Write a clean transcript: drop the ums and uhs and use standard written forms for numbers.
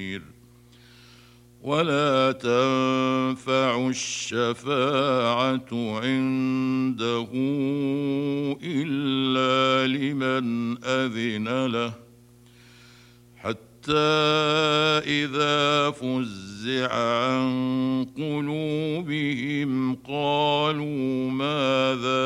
ولا تنفع الشفاعة عنده إلا لمن أذن له حتى إذا فزع عن قلوبهم قالوا ماذا